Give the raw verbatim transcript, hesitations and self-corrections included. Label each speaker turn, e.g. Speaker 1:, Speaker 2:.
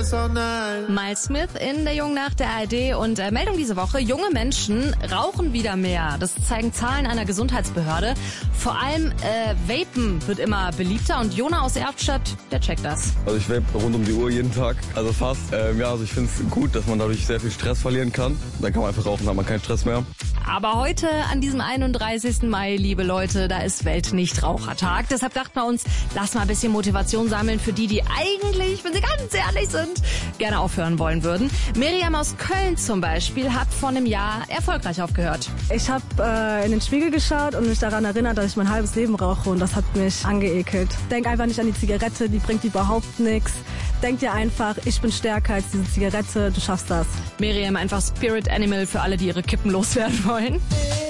Speaker 1: Miles Smith in der Jungen Nacht der A R D und äh, Meldung diese Woche, junge Menschen rauchen wieder mehr. Das zeigen Zahlen einer Gesundheitsbehörde. Vor allem äh, Vapen wird immer beliebter und Jona aus Erftstadt, der checkt das.
Speaker 2: Also ich vape rund um die Uhr jeden Tag, also fast. Ähm, ja, also ich finde es gut, dass man dadurch sehr viel Stress verlieren kann. Dann kann man einfach rauchen, dann hat man keinen Stress mehr.
Speaker 1: Aber heute an diesem einunddreißigsten Mai, liebe Leute, da ist Weltnichtrauchertag. Deshalb dachten wir uns, lass mal ein bisschen Motivation sammeln für die, die eigentlich, wenn sie ganz ehrlich sind, gerne aufhören wollen würden. Miriam aus Köln zum Beispiel hat vor einem Jahr erfolgreich aufgehört.
Speaker 3: Ich habe äh, in den Spiegel geschaut und mich daran erinnert, dass ich mein halbes Leben rauche und das hat mich angeekelt. Denk einfach nicht an die Zigarette, die bringt überhaupt nichts. Denk dir einfach, ich bin stärker als diese Zigarette, du schaffst das.
Speaker 1: Miriam einfach Spirit Animal für alle, die ihre Kippen loswerden wollen.